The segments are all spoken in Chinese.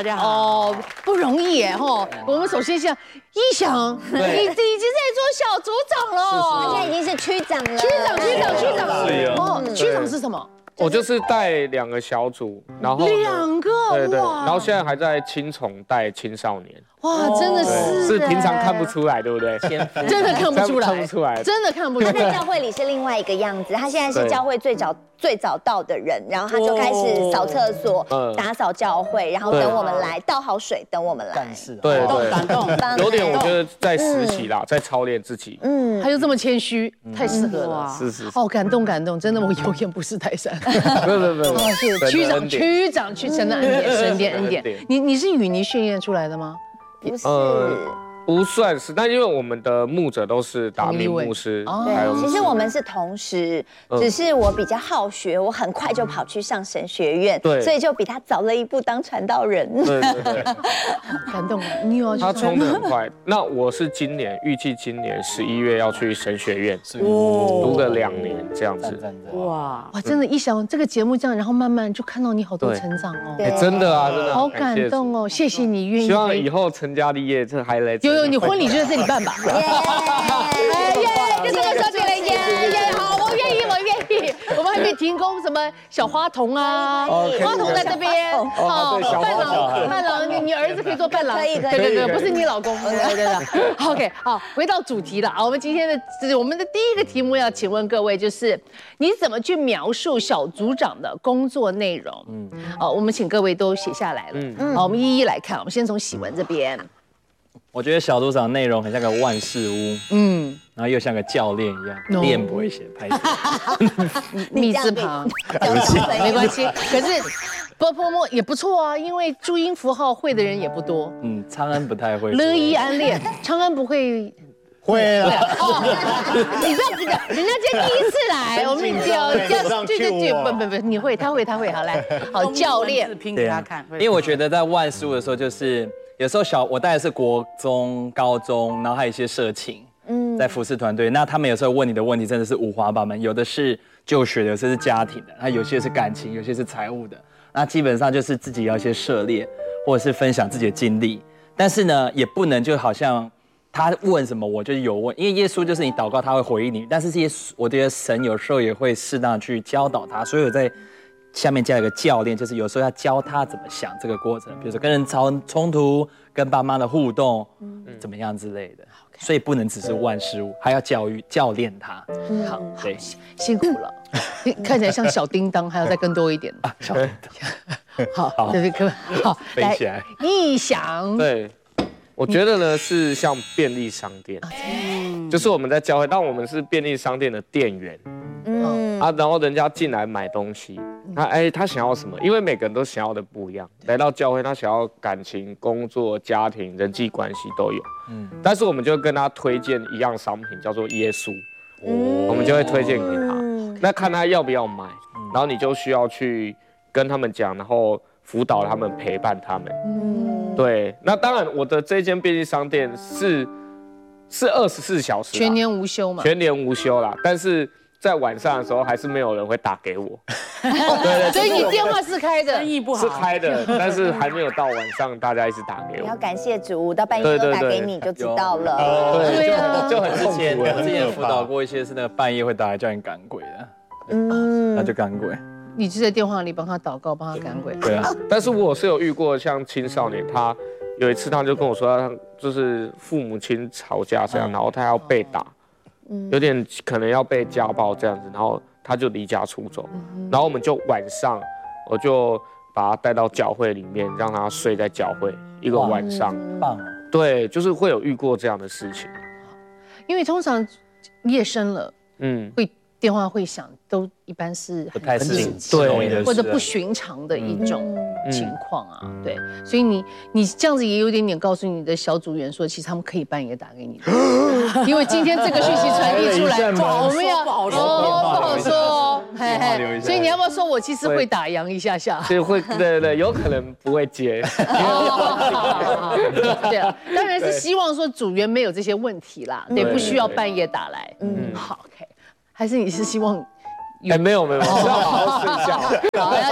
大家好。 哦，不容易耶哈！我们首先像一翔，你已经在做小组长了， 他现在已经是区长了。 区长。 是啊哦，区长是什么？ 我就是带2个小组，然后 2个， 对， 哇然后现在还在青虫带青少年， 哇，真的是平常看不出来，对不对？ 真的看不出来， 看不出来， 真的看不出来。 他在教会里是另外一个样子，他现在是教会最早到的人，然后他就开始扫厕所、打扫教会，然后等我们来倒好水，等我们来。 对， 感动， 有点我觉得在实习啦，在操练自己。 他又这么谦虚，太适合了。 是。 哦，感动，真的，我有眼不识泰山。 不， 是区长去神的恩典，神的恩典。你是雨泥训练出来的吗？ 不是。 不算是，但因为我们的牧者都是达明牧师， 对，其实我们是同时，只是我比较好学，我很快就跑去上神学院， 对， 所以就比他早了一步当传道人。 对， 感动了，你有他冲得很快。那我是预计今年11月要去神学院，读个2年这样子。 哇，真的，一想这个节目这样，然后慢慢就看到你好多成长哦。 真的啊，真的好感动哦，谢谢你愿意。 希望以后成家立业，这还来。 有，你婚礼就在这里办吧。就这么说起来，好，我愿意。我们还可以提供什么小花童啊？花童在这边， 好， 伴郎，你儿子可以做伴郎， 可以， 对，不是你老公，对。OK， 好，回到主题了啊，我们今天我们的第一个题目要请问各位，就是你怎么去描述小组长的工作内容？我们请各位都写下来了，好，我们一一来看，我们先从喜文这边。 我觉得小组长内容很像个万事屋，然后又像个教练一样，练不会写，拍写， 密字旁，没关系。可是波也不错啊，因为注音符号会的人也不多。 昌恩不太会。 乐意安恋，昌恩不会。 会啦， 你不要这个，人家今天第一次来，我们不，你会，他会，好来，好教练拼给他看。 因为我觉得在万事屋的时候，就是有时候我带的是国中、高中，然后还有一些社青，在服侍团队，那他们有时候问你的问题真的是五花八门，有的是就学的，有些是家庭的，那有些是感情，有些是财务的，那基本上就是自己要一些涉猎，或者是分享自己的经历，但是呢，也不能就好像。他问什么我就有问，因为耶稣就是你祷告他会回应你，但是我觉得神有时候也会适当去教导他，所以我在下面加一个教练，就是有时候要教他怎么想这个过程，比如说跟人冲突、跟爸妈的互动，怎么样之类的，所以不能只是万事屋，还要教练他。 好，对，辛苦了，看起来像小叮当，还要再更多一点啊， 小叮当。好，对，好， 飞起来， 一想， 对。我觉得呢是像便利商店，就是我们在教会，但我们是便利商店的店员，然后人家进来买东西，他想要什么？因为每个人都想要的不一样。来到教会，他想要感情、工作、家庭、人际关系都有，但是我们就跟他推荐一样商品，叫做耶稣，我们就会推荐给他，那看他要不要买，然后你就需要去跟他们讲，然后辅导他们，陪伴他们。对，那当然，我的这间便利商店是24小时， 全年无休嘛， 全年无休啦。但是在晚上的时候，还是没有人会打给我。对， 所以你电话是开的， 生意不好是开的，但是还没有到晚上大家一直打给我。 你要感谢主，到半夜都打给你就知道了。 对啊， 就很之前辅导过一些是那个半夜会打来叫你赶鬼的，那就赶鬼。 你就在电话里帮他祷告，帮他赶鬼。 对啊，但是我是有遇过像青少年，他有一次他就跟我说，他就是父母亲吵架这样，然后他要被打，有点可能要被家暴这样子，然后他就离家出走，然后我们就晚上我就把他带到教会里面，让他睡在教会一个晚上。 棒， 对，就是会有遇过这样的事情， 因为通常夜深了，会电话会响，都一般是不太是对， 或者不寻常的一种情况啊，对，所以你这样子也有点告诉你的小组员说，其实他们可以半夜打给你的，因为今天这个讯息传递出来，我们要不好说，所以你要不要说我其实会打烊一下下？ 所以会，对，有可能不会接。 对啊，当然是希望说组员没有这些问题啦，对，不需要半夜打来。好 ，OK。还是你是希望没有，要好好睡觉。 好，要讲清楚，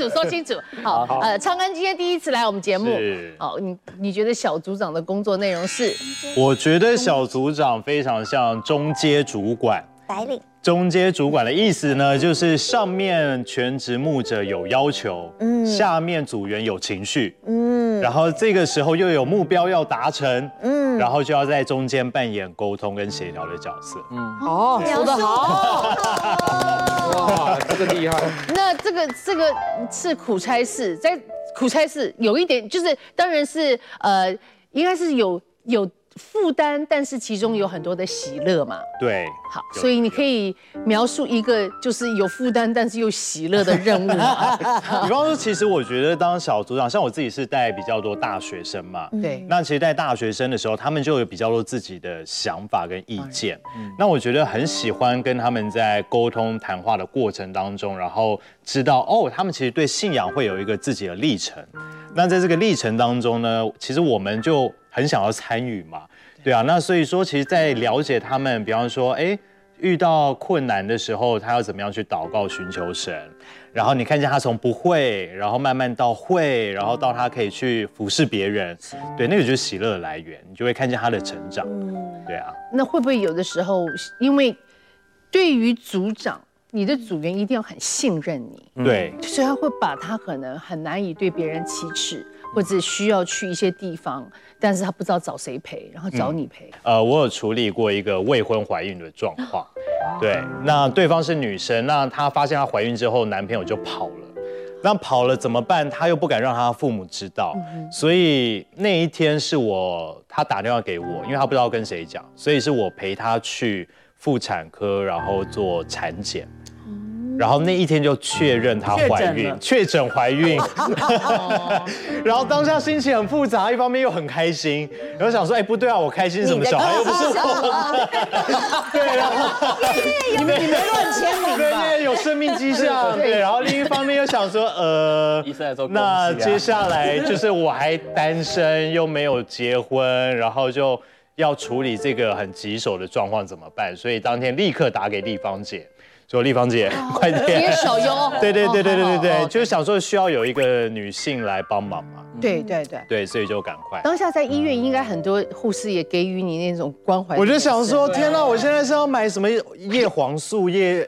说清楚。好，昌恩今天第一次来我们节目，好，你觉得小组长的工作内容是？ 我觉得小组长非常像中阶主管。 白领。 中阶主管的意思呢，就是上面全职牧者有要求，下面组员有情绪，然后这个时候又有目标要达成，然后就要在中间扮演沟通跟协调的角色。 说得好， 哇，这个厉害。 那这个是苦差事，在苦差事有一点就是，当然是应该是有负担，但是其中有很多的喜乐嘛。 对， 好，所以你可以描述一个就是有负担但是又喜乐的任务吗？ 比方说，其实我觉得当小组长，像我自己是带比较多大学生嘛， 对。 那其实带大学生的时候，他们就有比较多自己的想法跟意见。那我觉得很喜欢跟他们在沟通谈话的过程当中，然后知道他们其实对信仰会有一个自己的历程。那在这个历程当中呢，其实我们就很想要参与嘛，对啊，那所以说，其实，在了解他们，比方说，遇到困难的时候，他要怎么样去祷告寻求神，然后你看见他从不会，然后慢慢到会，然后到他可以去服侍别人，对，那个就是喜乐的来源，你就会看见他的成长，对啊。 那会不会有的时候，因为对于组长，你的组员一定要很信任你， 对， 所以他会把他可能很难以对别人启齿，或者需要去一些地方，但是他不知道找谁陪，然后找你陪。 我有处理过一个未婚怀孕的状况，对，那对方是女生，那她发现她怀孕之后，男朋友就跑了，那跑了怎么办？她又不敢让她父母知道，所以那一天是她打电话给我，因为她不知道跟谁讲，所以是我陪她去妇产科，然后做产检。然后那一天就确认她怀孕，确诊怀孕，然后当下心情很复杂，一方面又很开心，然后想说，不对啊，我开心什么？小孩又不是我，对，然后你没乱签名吧？ 对，因为有生命迹象，对，然后另一方面又想说，那接下来就是我还单身又没有结婚，然后就要处理这个很棘手的状况怎么办？所以当天立刻打给丽芳姐。说丽芳姐，快点！ 接手哟。 对，就是想说需要有一个女性来帮忙嘛。 对， 所以就赶快。 当下在医院，应该很多护士也给予你那种关怀。 我就想说，天哪，我现在是要买什么叶黄素、叶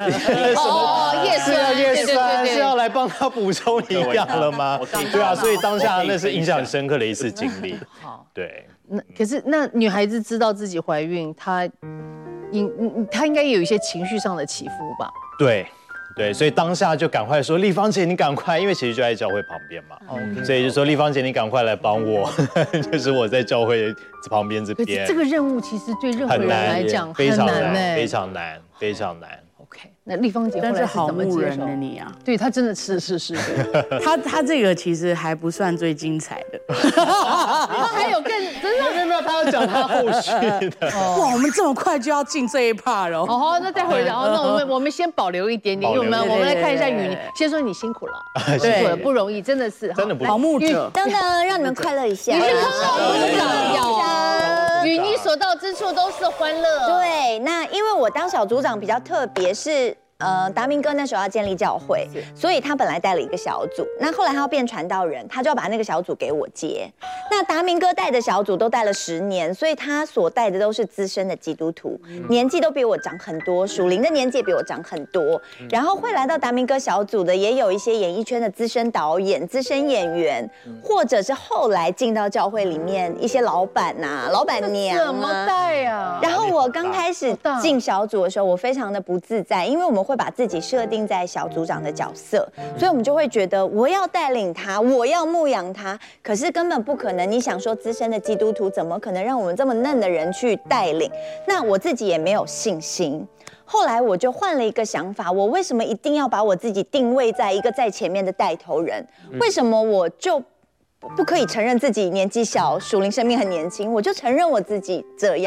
酸，是要来帮她补充营养了吗？对啊，所以当下那是印象很深刻的一次经历。好，对。 可是那女孩子知道自己怀孕，她应该有一些情绪上的起伏吧？ 对，所以当下就赶快说，丽芳姐你赶快，因为其实就在教会旁边嘛，所以就说丽芳姐你赶快来帮我，就是我在教会旁边这边。 这个任务其实对任何人来讲非常难，非常难。 OK， 那丽芳姐后来是怎么接受？ 你啊， 对她真的是， 她这个其实还不算最精彩的， 她还有更真的没有，她要讲她后续的。 哇，我们这么快就要进这一 part 了。 哦，那待会儿，那我们先保留一点点，因为我们来看一下雨妮，先说你辛苦了，辛苦了，不容易，真的是， 真的不好牧者， 等等，让你们快乐一下。 你是康乐组长要，与你所到之处都是欢乐。 对，那因为我当小组长比较特别，是达明哥那时候要建立教会，所以他本来带了一个小组，那后来他要变传道人，他就要把那个小组给我接。那达明哥带的小组都带了10年，所以他所带的都是资深的基督徒，年纪都比我长很多，属灵的年纪也比我长很多。然后会来到达明哥小组的，也有一些演艺圈的资深导演、资深演员，或者是后来进到教会里面一些老板啊、老板娘啊。 怎么带啊？ 然后我刚开始进小组的时候，我非常的不自在，因为我们会把自己设定在小组长的角色，所以我们就会觉得我要带领他，我要牧养他，可是根本不可能。你想说资深的基督徒怎么可能让我们这么嫩的人去带领？那我自己也没有信心。后来我就换了一个想法，我为什么一定要把我自己定位在一个在前面的带头人？为什么我就不可以承认自己年纪小，属灵生命很年轻？我就承认我自己这样。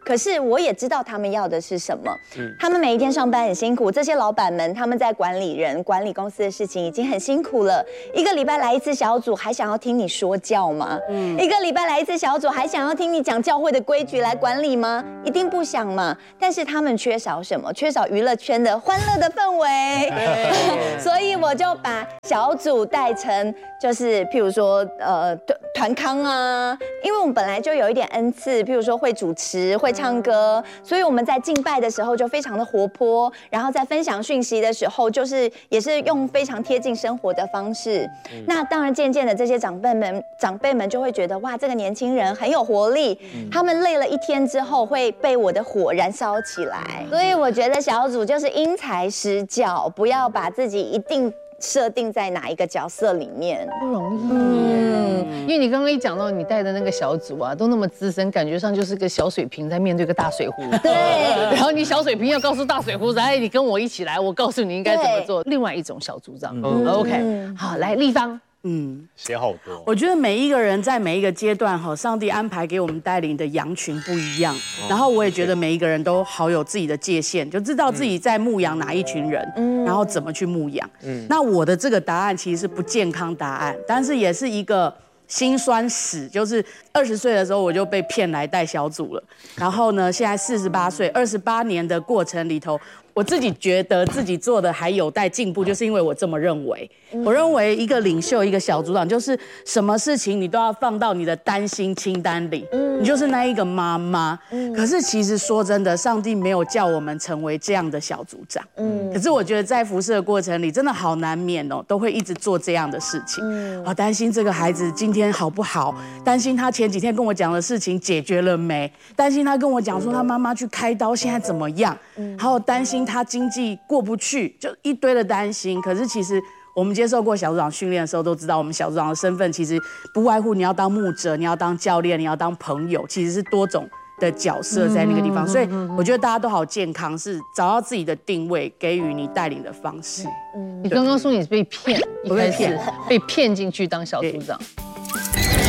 可是我也知道他们要的是什么。他们每一天上班很辛苦，这些老板们他们在管理人、管理公司的事情已经很辛苦了。一个礼拜来一次小组，还想要听你说教吗？一个礼拜来一次小组，还想要听你讲教会的规矩来管理吗？一定不想嘛。但是他们缺少什么？缺少娱乐圈的欢乐的氛围。所以我就把小组带成就是譬如说团康啊，因为我们本来就有一点恩赐，譬如说会主持、会唱歌，所以我们在敬拜的时候就非常的活泼，然后在分享讯息的时候，就是也是用非常贴近生活的方式。那当然，渐渐的这些长辈们就会觉得哇，这个年轻人很有活力。他们累了一天之后，会被我的火燃烧起来。所以我觉得小组就是因材施教，不要把自己一定设定在哪一个角色里面， 不容易。因为你刚刚一讲到你带的那个小组啊，都那么资深，感觉上就是个小水瓶在面对个大水壶。 对。 然后你小水瓶要告诉大水壶，哎，你跟我一起来，我告诉你应该怎么做。另外一种小组长。OK， 好，来立方。 写好多。 我觉得每一个人在每一个阶段上帝安排给我们带领的羊群不一样。然后我也觉得每一个人都好有自己的界限，就知道自己在牧养哪一群人，然后怎么去牧养。那我的这个答案其实是不健康答案，但是也是一个辛酸史，就是20岁的时候我就被骗来带小组了，然后呢，现在48岁，28年的过程里头，我自己觉得自己做的还有待进步，就是因为我这么认为。我认为一个领袖、一个小组长，就是什么事情你都要放到你的担心清单里，你就是那一个妈妈。可是其实说真的，上帝没有叫我们成为这样的小组长。可是我觉得在服事的过程里，真的好难免哦，都会一直做这样的事情。好担心这个孩子今天好不好，担心他前几天跟我讲的事情解决了没，担心他跟我讲说他妈妈去开刀现在怎么样，还有担心他经济过不去，就一堆的担心。可是其实我们接受过小组长训练的时候都知道，我们小组长的身份其实不外乎你要当牧者，你要当教练，你要当朋友，其实是多种的角色在那个地方。所以我觉得大家都好健康，是找到自己的定位，给予你带领的方式。 你刚刚说你是被骗，一开始被骗进去当小组长。